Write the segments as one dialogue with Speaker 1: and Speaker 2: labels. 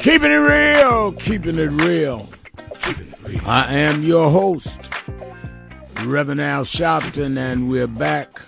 Speaker 1: Keeping it real, keeping it real. I am your host, Reverend Al Sharpton, and we're back.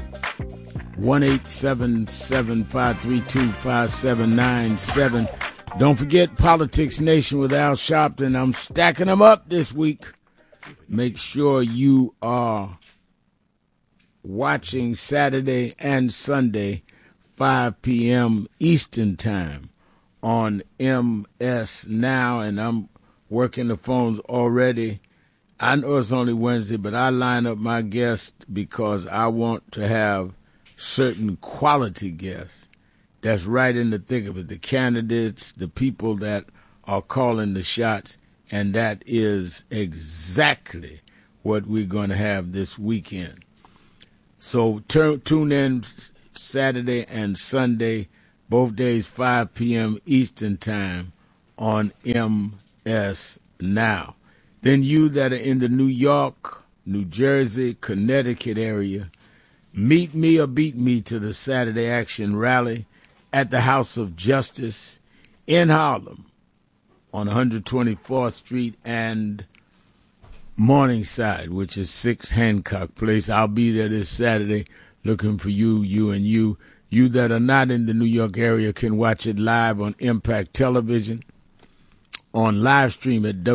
Speaker 1: 1-877-532-5797. Don't forget Politics Nation with Al Sharpton. I'm stacking them up this week. Make sure you are watching Saturday and Sunday, 5 p.m. Eastern Time on MS Now, and I'm working the phones already. I know it's only Wednesday, but I line up my guests because I want to have certain quality guests that's right in the thick of it, the candidates, the people that are calling the shots, and that is exactly what we're going to have this weekend. So tune in Saturday and Sunday, both days 5 p.m. Eastern Time on MS Now. Then you that are in the New York, New Jersey, Connecticut area, meet me or beat me to the Saturday Action Rally at the House of Justice in Harlem on 124th Street and Morningside, which is 6 Hancock Place. I'll be there this Saturday looking for you, you, and you. You that are not in the New York area can watch it live on Impact Television, on live stream at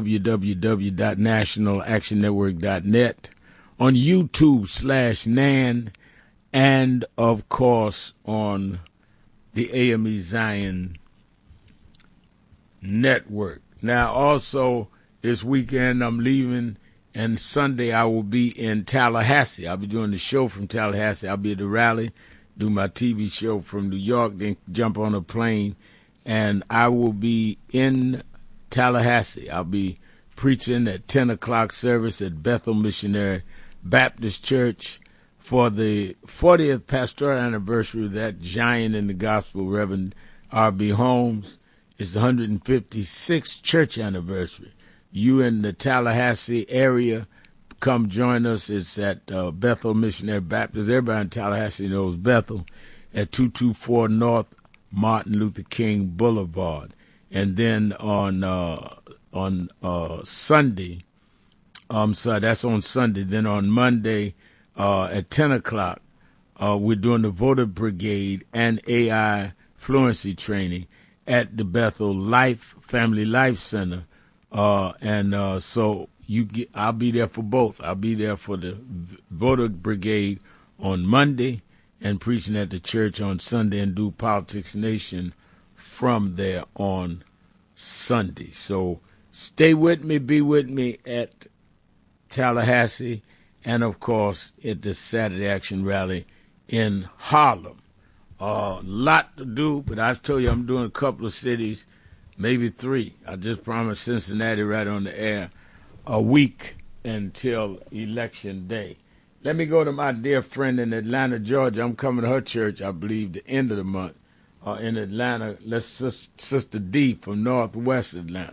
Speaker 1: www.nationalactionnetwork.net, on YouTube/NAN, and, of course, on the AME Zion Network. Now, also, this weekend I'm leaving, and Sunday I will be in Tallahassee. I'll be doing the show from Tallahassee. I'll be at the rally, do my TV show from New York, then jump on a plane, and I will be in Tallahassee. I'll be preaching at 10 o'clock service at Bethel Missionary Baptist Church for the 40th pastoral anniversary of that giant in the gospel, Reverend R.B. Holmes. It's the 156th church anniversary. You in the Tallahassee area, come join us. It's at Bethel Missionary Baptist. Everybody in Tallahassee knows Bethel, at 224 North Martin Luther King Boulevard. And then on Sunday, that's on Sunday. Then on Monday at 10 o'clock, we're doing the Voter Brigade and AI Fluency Training at the Bethel Family Life Center. So I'll be there for both. I'll be there for the Voter Brigade on Monday and preaching at the church on Sunday, and do Politics Nation from there on Sunday. So stay with me, be with me at Tallahassee, and of course at the Saturday Action Rally in Harlem. Lot to do, but I told you I'm doing a couple of cities, maybe 3. I just promised Cincinnati right on the air, a week until Election Day. Let me go to my dear friend in Atlanta, Georgia. I'm coming to her church, I believe, the end of the month in Atlanta. Sister D from Northwest Atlanta.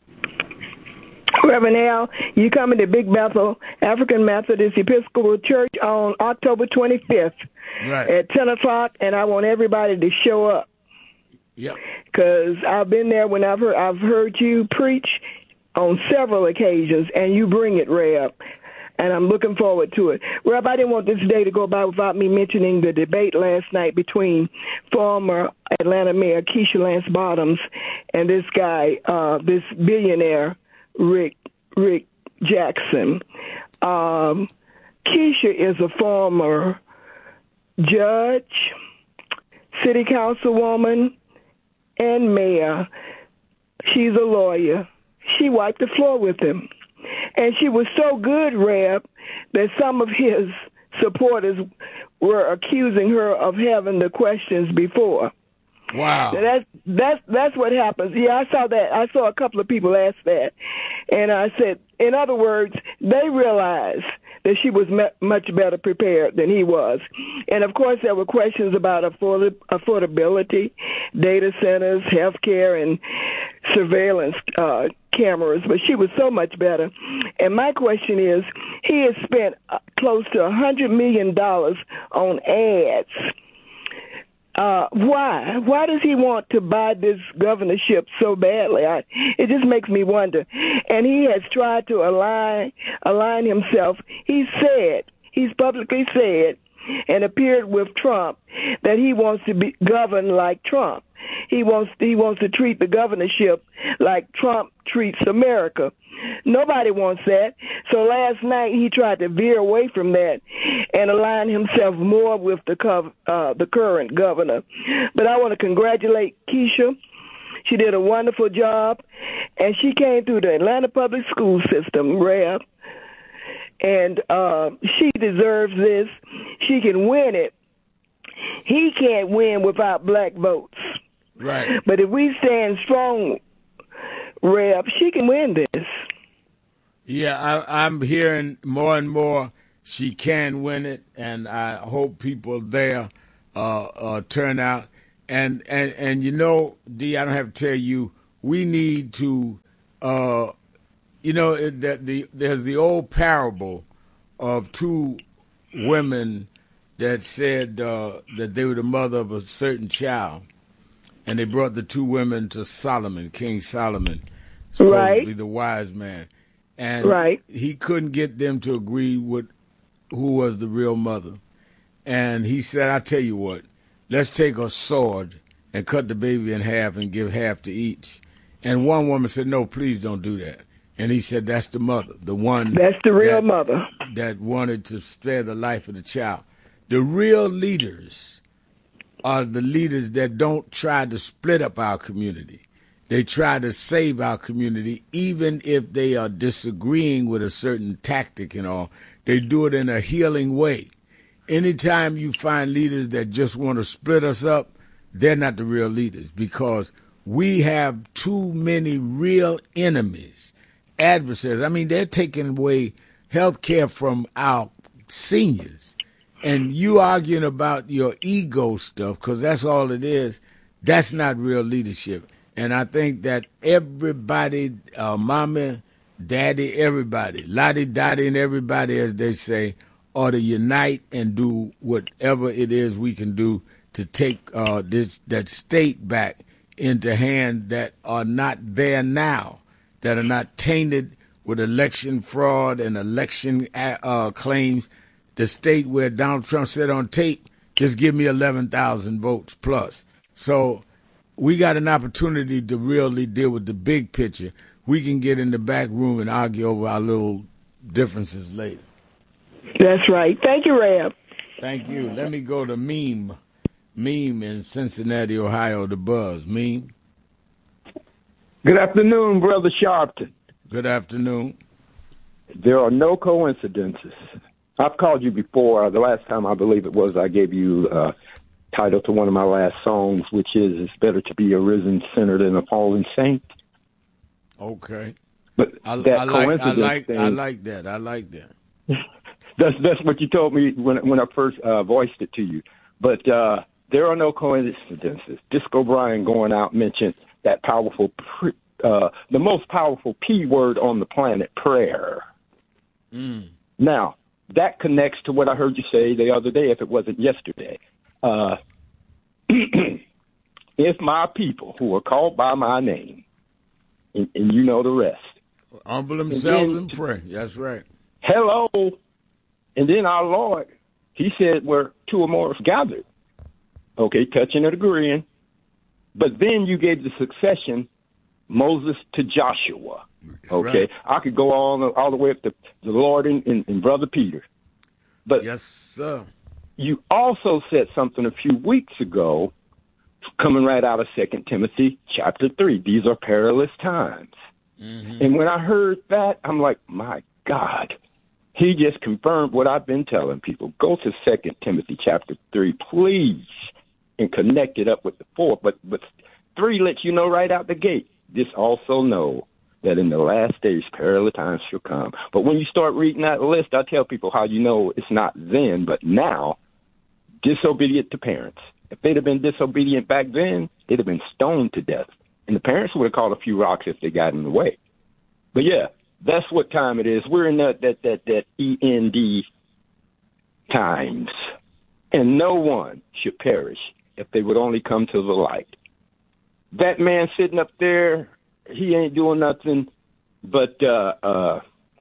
Speaker 2: Reverend Al, you coming to Big Bethel African Methodist Episcopal Church on October 25th at 10 o'clock, and I want everybody to show up.
Speaker 1: Yep.
Speaker 2: Because I've been there when I've heard you preach on several occasions, and you bring it, Reb. And I'm looking forward to it. Reb, I didn't want this day to go by without me mentioning the debate last night between former Atlanta Mayor Keisha Lance Bottoms and this guy, this billionaire, Rick Jackson. Keisha is a former judge, city councilwoman, and mayor. She's a lawyer. She wiped the floor with him. And she was so good, Reb, that some of his supporters were accusing her of having the questions before.
Speaker 1: Wow.
Speaker 2: That's what happens. Yeah, I saw that. I saw a couple of people ask that. And I said, in other words, they realized that she was much better prepared than he was. And, of course, there were questions about affordability, data centers, health care, and surveillance cameras, but she was so much better. And my question is, he has spent close to $100 million on ads Why? Why does he want to buy this governorship so badly? It just makes me wonder. And he has tried to align himself. He's publicly said, and appeared with Trump, that he wants to be governed like Trump. He wants to treat the governorship like Trump treats America. Nobody wants that. So last night he tried to veer away from that and align himself more with the current governor. But I want to congratulate Keisha. She did a wonderful job, and she came through the Atlanta public school system, Rev. And she deserves this. She can win it. He can't win without black votes.
Speaker 1: Right.
Speaker 2: But if we stand strong, Reb, she can win this.
Speaker 1: Yeah, I'm hearing more and more she can win it, and I hope people there turn out. And you know, Dee, I don't have to tell you, we need to, there's the old parable of two women that said that they were the mother of a certain child, and they brought the two women to Solomon, King Solomon, supposed to be the wise man. And he couldn't get them to agree with who was the real mother. And he said, I tell you what, let's take a sword and cut the baby in half and give half to each. And one woman said, no, please don't do that. And he said, that's the mother, the one.
Speaker 2: That's the real mother.
Speaker 1: That wanted to spare the life of the child. The real leaders are the leaders that don't try to split up our community. They try to save our community, even if they are disagreeing with a certain tactic and all. They do it in a healing way. Anytime you find leaders that just want to split us up, they're not the real leaders, because we have too many real enemies, adversaries. I mean, they're taking away health care from our seniors. And you arguing about your ego stuff, because that's all it is, that's not real leadership. And I think that everybody, mama, daddy, everybody, lottie, dottie, and everybody, as they say, ought to unite and do whatever it is we can do to take that state back into hands that are not there now, that are not tainted with election fraud and election claims. The state where Donald Trump said on tape, just give me 11,000 votes plus. So we got an opportunity to really deal with the big picture. We can get in the back room and argue over our little differences later.
Speaker 2: That's right. Thank you, Rab.
Speaker 1: Thank you. Let me go to Meme. Meme in Cincinnati, Ohio, the Buzz. Meme.
Speaker 3: Good afternoon, Brother Sharpton.
Speaker 1: Good afternoon.
Speaker 3: There are no coincidences. I've called you before. The last time, I believe it was, I gave you title to one of my last songs, which is "It's Better to Be a Risen Sinner Than a Fallen Saint."
Speaker 1: Okay.
Speaker 3: But
Speaker 1: I like that. I like that.
Speaker 3: That's what you told me when I first voiced it to you. But there are no coincidences. Disco Brian going out mentioned that powerful, the most powerful P word on the planet, prayer. Now, that connects to what I heard you say the other day, if it wasn't yesterday. If my people who are called by my name, and you know the rest,
Speaker 1: humble themselves and pray. That's right.
Speaker 3: Hello. And then our Lord, he said, where two or more is gathered. Okay, touching and agreeing. But then you gave the succession, Moses to Joshua. Okay, right. I could go all the way up to the Lord and Brother Peter. But
Speaker 1: yes, sir.
Speaker 3: You also said something a few weeks ago, coming right out of 2 Timothy chapter 3. These are perilous times. Mm-hmm. And when I heard that, I'm like, my God, he just confirmed what I've been telling people. Go to 2 Timothy chapter 3, please, and connect it up with the 4. But 3 lets you know right out the gate. This also know that in the last days, perilous times shall come. But when you start reading that list, I tell people how you know it's not then, but now. Disobedient to parents. If they'd have been disobedient back then, they'd have been stoned to death. And the parents would have caught a few rocks if they got in the way. But yeah, that's what time it is. We're in that END times. And no one should perish if they would only come to the light. That man sitting up there, he ain't doing nothing but the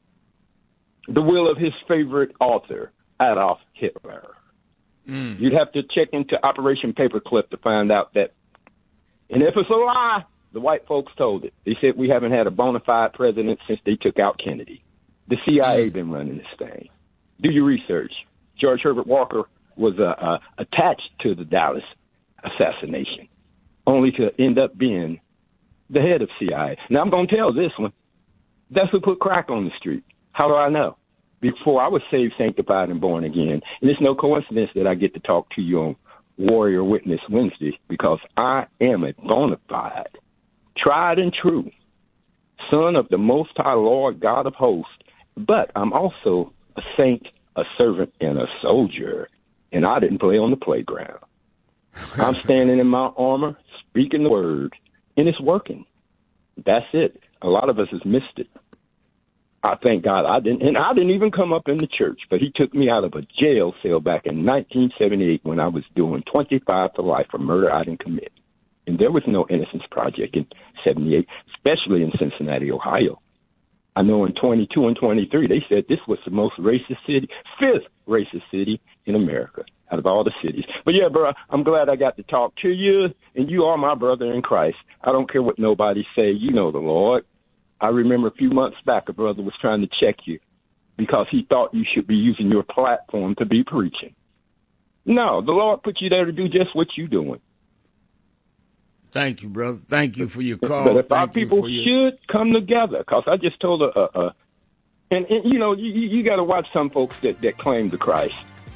Speaker 3: will of his favorite author, Adolf Hitler. You'd have to check into Operation Paperclip to find out that. And if it's a lie, the white folks told it. They said we haven't had a bona fide president since they took out Kennedy. The CIA been running this thing. Do your research. George Herbert Walker was attached to the Dallas assassination, only to end up being the head of CIA. Now, I'm going to tell this one. That's who put crack on the street. How do I know? Before I was saved, sanctified, and born again. And it's no coincidence that I get to talk to you on Warrior Witness Wednesday, because I am a bona fide, tried and true son of the Most High Lord God of hosts, but I'm also a saint, a servant, and a soldier, and I didn't play on the playground. I'm standing in my armor, speaking the word, and it's working. That's it. A lot of us has missed it. I thank God I didn't even come up in the church, but he took me out of a jail cell back in 1978 when I was doing 25 to life for murder I didn't commit. And there was no Innocence Project in 78, especially in Cincinnati, Ohio. I know in 22 and 23, they said this was the most racist city, fifth racist city in America out of all the cities. But yeah, bro, I'm glad I got to talk to you, and you are my brother in Christ. I don't care what nobody say. You know the Lord. I remember a few months back, a brother was trying to check you because he thought you should be using your platform to be preaching. No, the Lord put you there to do just what you're doing.
Speaker 1: Thank you, brother. Thank you for your call.
Speaker 3: But if our people should come together, because I just told and you know, you got to watch some folks that claim to Christ.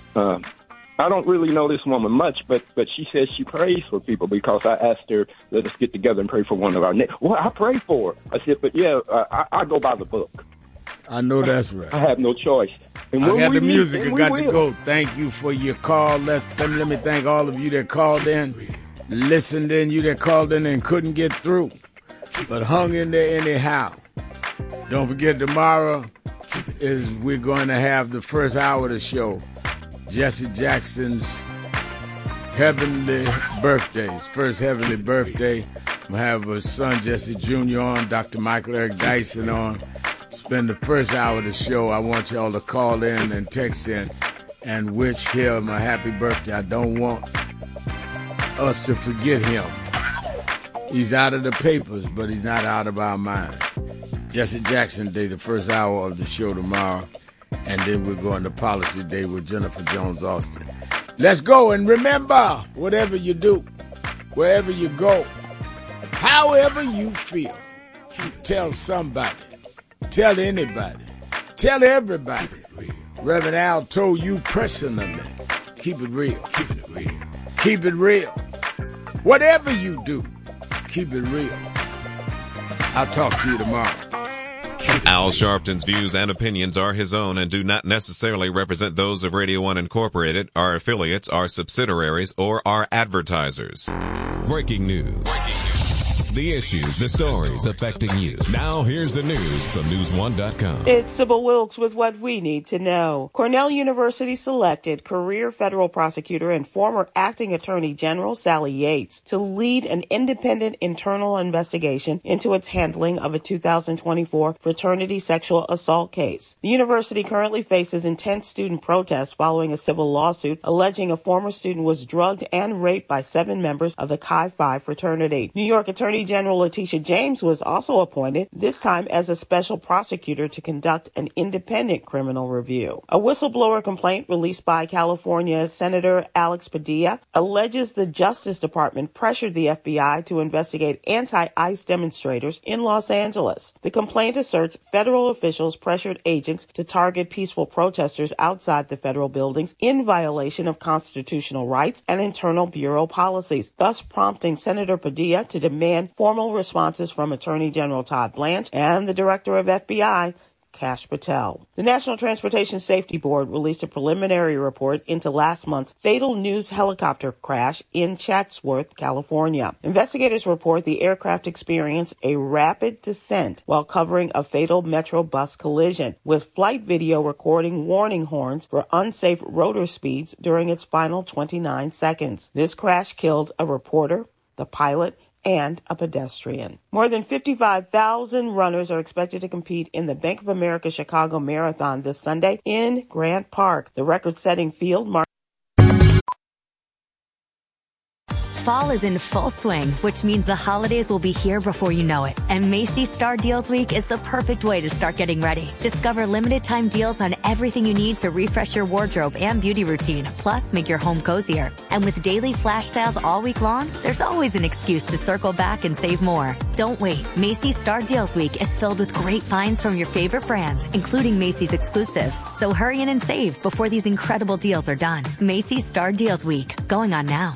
Speaker 3: I don't really know this woman much, but she says she prays for people because I asked her, let us get together and pray for one of our neighbors. Well, I pray for her. I said, but yeah, I go by the book.
Speaker 1: I know that's right.
Speaker 3: I have no choice. And
Speaker 1: I got the music. I got to go. Thank you for your call. Let me thank all of you that called in, listened in, you that called in and couldn't get through, but hung in there anyhow. Don't forget, tomorrow we're going to have the first hour of the show. Jesse Jackson's heavenly birthdays, first heavenly birthday. I'm going to have his son Jesse Jr. on, Dr. Michael Eric Dyson on. Spend the first hour of the show. I want y'all to call in and text in and wish him a happy birthday. I don't want us to forget him. He's out of the papers, but he's not out of our minds. Jesse Jackson Day, the first hour of the show tomorrow. And then we're going to Policy Day with Jennifer Jones Austin. Let's go. And remember, whatever you do, wherever you go, however you feel, tell somebody, tell anybody, tell everybody. Reverend Al told you personally, keep it real. Keep it real. Keep it real. Whatever you do, keep it real. I'll talk to you tomorrow.
Speaker 4: Al Sharpton's views and opinions are his own and do not necessarily represent those of Radio 1 Incorporated, our affiliates, our subsidiaries, or our advertisers. Breaking news. The issues, the stories affecting you. Now here's the news from News1.com.
Speaker 5: It's Sybil Wilkes with what we need to know. Cornell University selected career federal prosecutor and former acting attorney general Sally Yates to lead an independent internal investigation into its handling of a 2024 fraternity sexual assault case. The university currently faces intense student protests following a civil lawsuit alleging a former student was drugged and raped by 7 members of the Chi Phi fraternity. New York Attorney General Letitia James was also appointed, this time as a special prosecutor to conduct an independent criminal review. A whistleblower complaint released by California Senator Alex Padilla alleges the Justice Department pressured the FBI to investigate anti-ICE demonstrators in Los Angeles. The complaint asserts federal officials pressured agents to target peaceful protesters outside the federal buildings in violation of constitutional rights and internal bureau policies, thus prompting Senator Padilla to demand formal responses from Attorney General Todd Blanche and the Director of FBI, Kash Patel. The National Transportation Safety Board released a preliminary report into last month's fatal news helicopter crash in Chatsworth, California. Investigators report the aircraft experienced a rapid descent while covering a fatal Metro bus collision, with flight video recording warning horns for unsafe rotor speeds during its final 29 seconds. This crash killed a reporter, the pilot, and a pedestrian. More than 55,000 runners are expected to compete in the Bank of America Chicago Marathon this Sunday in Grant Park. The record-setting field marks
Speaker 6: Fall is in full swing, which means the holidays will be here before you know it. And Macy's Star Deals Week is the perfect way to start getting ready. Discover limited time deals on everything you need to refresh your wardrobe and beauty routine, plus make your home cozier. And with daily flash sales all week long, there's always an excuse to circle back and save more. Don't wait. Macy's Star Deals Week is filled with great finds from your favorite brands, including Macy's exclusives. So hurry in and save before these incredible deals are done. Macy's Star Deals Week, going on now.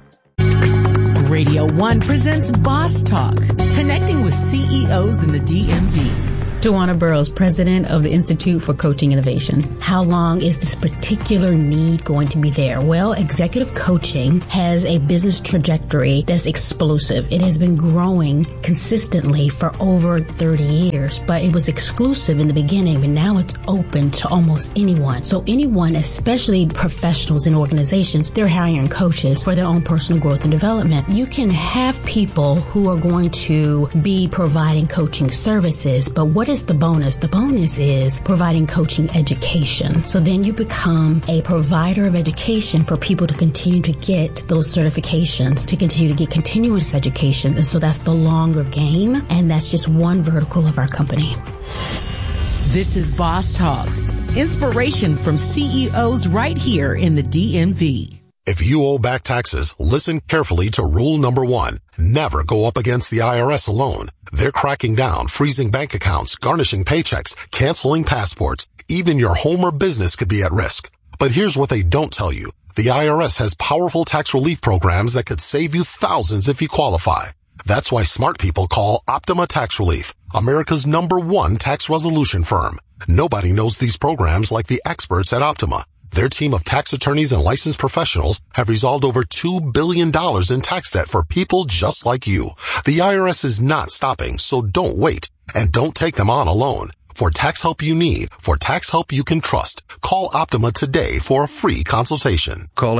Speaker 7: Radio 1 presents Boss Talk, connecting with CEOs in the DMV.
Speaker 8: Tawana Burrows, president of the Institute for Coaching Innovation. How long is this particular need going to be there? Well, executive coaching has a business trajectory that's explosive. It has been growing consistently for over 30 years, but it was exclusive in the beginning, but now it's open to almost anyone. So anyone, especially professionals in organizations, they're hiring coaches for their own personal growth and development. You can have people who are going to be providing coaching services, but what is the bonus? The bonus is providing coaching education. So then you become a provider of education for people to continue to get those certifications, to continue to get continuous education. And so that's the longer game. And that's just one vertical of our company.
Speaker 7: This is Boss Talk. Inspiration from CEOs right here in the DMV.
Speaker 9: If you owe back taxes, listen carefully to rule number 1. Never go up against the IRS alone. They're cracking down, freezing bank accounts, garnishing paychecks, canceling passports. Even your home or business could be at risk. But here's what they don't tell you. The IRS has powerful tax relief programs that could save you thousands if you qualify. That's why smart people call Optima Tax Relief, America's #1 tax resolution firm. Nobody knows these programs like the experts at Optima. Their team of tax attorneys and licensed professionals have resolved over $2 billion in tax debt for people just like you. The IRS is not stopping, so don't wait. And don't take them on alone. For tax help you need, for tax help you can trust, call Optima today for a free consultation.
Speaker 10: Call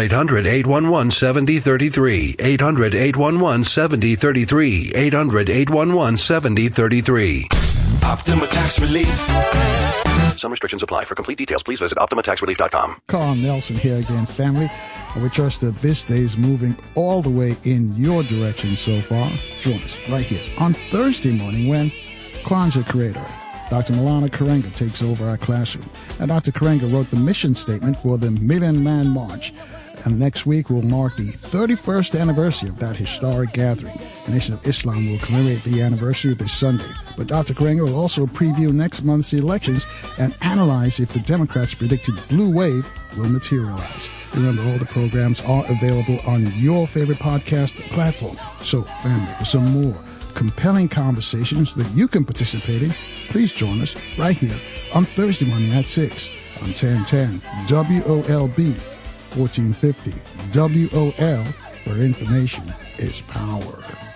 Speaker 10: 800-811-7033. 800-811-7033. 800-811-7033.
Speaker 11: Optima Tax Relief.
Speaker 12: Some restrictions apply. For complete details, please visit OptimaTaxRelief.com.
Speaker 13: Carl Nelson here again, family. We trust that this day is moving all the way in your direction so far. Join us right here on Thursday morning when Kwanzaa creator Dr. Milana Karenga takes over our classroom. And Dr. Karenga wrote the mission statement for the Million Man March. And next week will mark the 31st anniversary of that historic gathering. The Nation of Islam will commemorate the anniversary this Sunday. But Dr. Karenga will also preview next month's elections and analyze if the Democrats' predicted blue wave will materialize. Remember, all the programs are available on your favorite podcast platform. So, family, for some more compelling conversations that you can participate in, please join us right here on Thursday morning at 6 on 1010 WOLB 1450 WOL, where information is power.